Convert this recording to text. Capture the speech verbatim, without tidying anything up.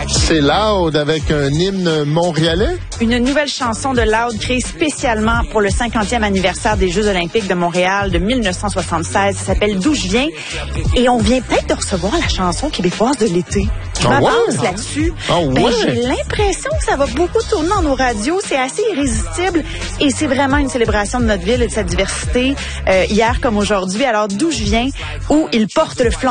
C'est Loud avec un hymne montréalais? Une nouvelle chanson de Loud créée spécialement pour le cinquantième anniversaire des Jeux olympiques de Montréal de mille neuf cent soixante-seize. Ça s'appelle D'où je viens. Et on vient peut-être de recevoir la chanson québécoise de l'été. Je Ah m'avance ouais? là-dessus. Ah ouais? Ben, j'ai l'impression que ça va beaucoup tourner dans nos radios. C'est assez irrésistible et c'est vraiment une célébration de notre ville et de sa diversité, euh, hier comme aujourd'hui. Alors, D'où je viens, où il porte le flambeau